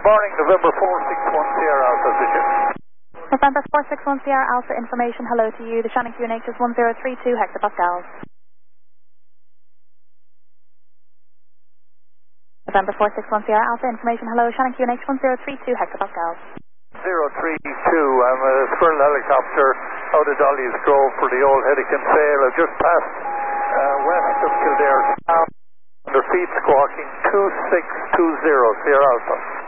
Good morning, November 461 Sierra Alpha, Vision. November 461 Sierra Alpha, information, hello to you. The Shannon QNH is 1032 hectopascals. November 461 Sierra Alpha, information, hello, Shannon QNH 1032 hectopascals. 032, I'm a Squirrel helicopter out of Dolly's Grove for the old Hedican Sail. I've just passed west of Kildare Town. Their feet squawking 2620 Sierra Alpha.